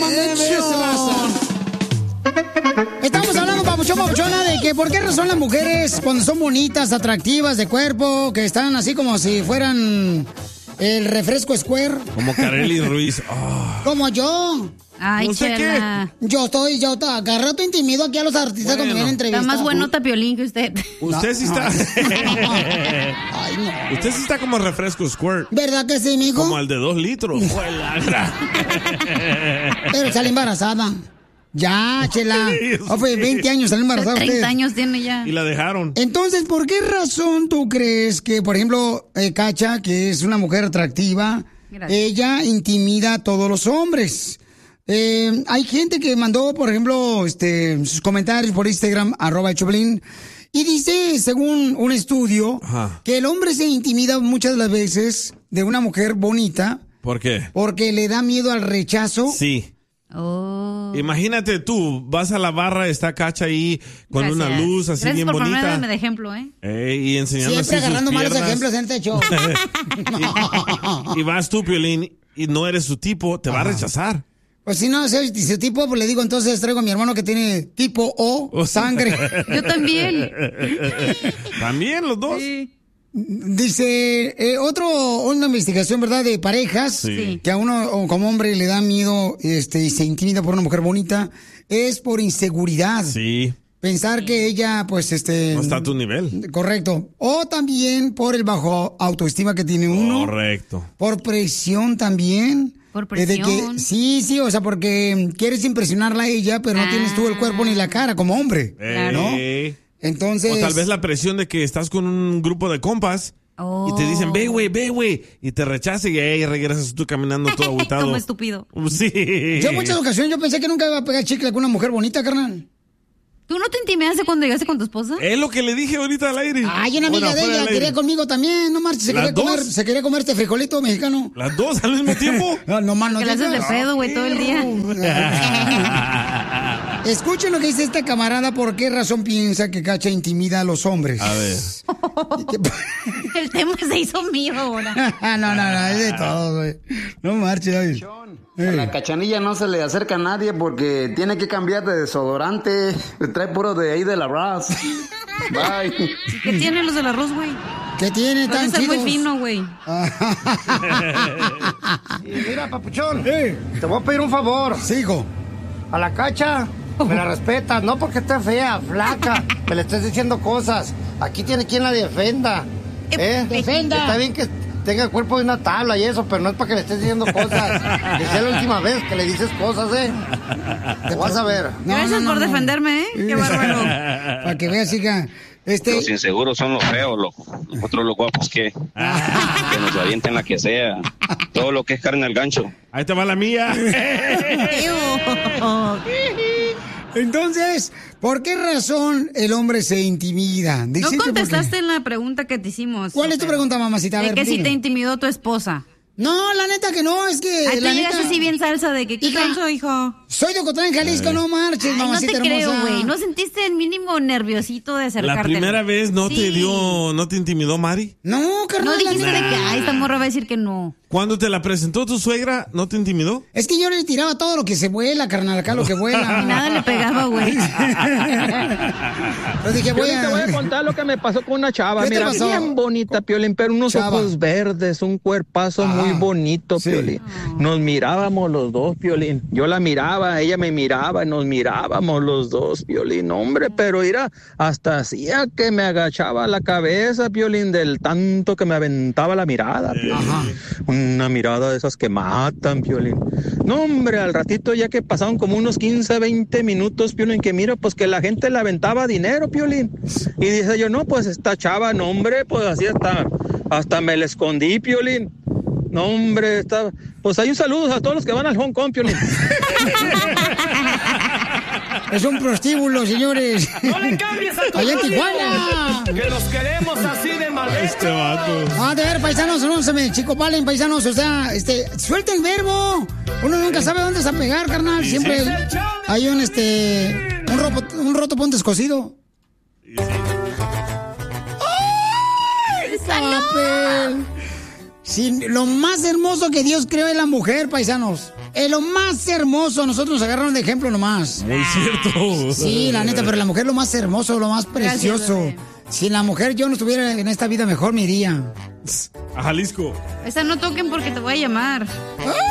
Estamos hablando, papuchona, de que por qué razón las mujeres, cuando son bonitas, atractivas de cuerpo, que están así como si fueran el refresco Square. Como Kareli Ruiz. Oh. Como yo. Ay, Chela. Yo cada rato intimido aquí a los artistas cuando vienen a entrevistar. Está más buenota Piolín que usted. Usted sí está. Ay, no. Usted sí está como refresco Squirt. ¿Verdad que sí, mijo? Como el de 2 litros. Pero sale embarazada. Ya, Chela. Fue 20 años salió embarazada 30 usted. años tiene ya. Y la dejaron. Entonces, ¿por qué razón tú crees que, por ejemplo, Cacha, que es una mujer atractiva, ella intimida a todos los hombres? Hay gente que mandó, por ejemplo, sus comentarios por Instagram, @Choplin, y dice, según un estudio, que el hombre se intimida muchas de las veces de una mujer bonita. ¿Por qué? Porque le da miedo al rechazo. Sí. Oh. Imagínate tú, vas a la barra, está Cacha ahí con una luz así bien bonita. Gracias por ponerme de ejemplo, Y enseñando siempre así agarrando sus malos piernas. ejemplos en este show. Y vas tú, Piolín, y no eres su tipo, te va a rechazar. Pues si no soy su tipo, pues le digo, entonces traigo a mi hermano que tiene tipo O, sangre. Yo también. ¿También los dos? Sí. Dice, una investigación, ¿verdad?, de parejas, Sí. que a uno como hombre le da miedo y se intimida por una mujer bonita, es por inseguridad. Sí. Pensar que ella, pues, no está a tu nivel. Correcto. O también por el bajo autoestima que tiene uno. Correcto. Por presión también. Por presión. Sí, o sea, porque quieres impresionarla a ella, pero no tienes tú el cuerpo ni la cara como hombre, ¿no? Entonces... O tal vez la presión de que estás con un grupo de compas y te dicen, ve, güey, y te rechazan y ahí regresas tú caminando todo agüitado. Como estúpido. Sí. Yo en muchas ocasiones yo pensé que nunca iba a pegar chicle con una mujer bonita, carnal. ¿Tú no te intimidaste cuando llegaste con tu esposa? Es lo que le dije ahorita al aire. Ay, una amiga de ella quería conmigo también, no marches, se quería comer este frijolito mexicano. ¿Las dos al mismo tiempo? No más no. Que la haces de pedo, güey, todo el día. Escuchen lo que dice esta camarada, por qué razón piensa que Cacha intimida a los hombres. A ver. El tema se hizo mío ahora. No, es de todo, güey. No marches, David. A la Cachanilla no se le acerca a nadie porque tiene que cambiar de desodorante. Trae puro de ahí de la Ross. Bye. ¿Qué tienen los del arroz, güey? ¿Qué tiene tan chidos? chidos? Muy fino, güey. Mira, papuchón, te voy a pedir un favor. Sí, hijo. A la Cacha, me la respetas, no porque esté fea, flaca, me le estés diciendo cosas. Aquí tiene quien la defienda. Defenda. Está bien que tenga el cuerpo de una tabla y eso, pero no es para que le estés diciendo cosas. Desde la última vez que le dices cosas, Te vas a ver. Gracias por defenderme, Qué bárbaro. Para que veas, hija. Los inseguros son los feos, nosotros los guapos que nos avienten la que sea. Todo lo que es carne al gancho. Ahí te va la mía. Entonces, ¿por qué razón el hombre se intimida? No contestaste en la pregunta que te hicimos. ¿Cuál es tu pregunta, mamacita? A ver, que si dime. te intimidó tu esposa. No, la neta que no, es que... Ahí la te llegas neta... así bien salsa de que ¿qué canso, hijo? Soy de Ocotlán, Jalisco, no marches, mamacita no te creo, hermosa. güey. ¿No sentiste el mínimo nerviosito de acercarte? ¿La primera vez no te intimidó Mari? No, carnal. No dijiste de que, esta morra va a decir que no. ¿Cuando te la presentó tu suegra, no te intimidó? Es que yo le tiraba todo lo que se vuela, carnal, acá lo que vuela. Y nada le pegaba, güey. Pero dije, Te voy a contar lo que me pasó con una chava. ¿Qué te Mira, pasó? bien bonita, Piolín, pero unos ojos verdes, un cuerpazo muy bonito, Piolín. Nos mirábamos los dos, Piolín. Yo la miraba, ella me miraba, y nos mirábamos los dos, Piolín. Hombre, pero era hasta hacía que me agachaba la cabeza, Piolín, del tanto que me aventaba la mirada, Piolín. Una mirada de esas que matan, Piolín. No, hombre, al ratito ya que pasaron como unos 15, 20 minutos, Piolín, que mira, pues que la gente le aventaba dinero, Piolín. Y dice yo, no, pues esta chava, no, hombre, pues así hasta me la escondí, Piolín. No, hombre, pues hay un saludo a todos los que van al Hong Kong, Piolín. Es un prostíbulo, señores. ¡No le cambies a tu ¡Allá en radio! Tijuana! ¡Que los queremos así de mal hecho! Este vato. De ver, paisanos, no se me chicopalen, paisanos, o sea, suelta el verbo. Uno nunca sabe dónde se va a pegar, carnal. Siempre hay un roto ponte escocido. ¡Ay, papel! Sí, lo más hermoso que Dios creó es la mujer, paisanos. Es lo más hermoso. Nosotros nos agarraron de ejemplo nomás. Muy cierto. Sí, la neta, pero la mujer es lo más hermoso, lo más precioso. Gracias, si la mujer yo no estuviera en esta vida, mejor me iría. A Jalisco. Esa no toquen porque te voy a llamar. ¡Ah!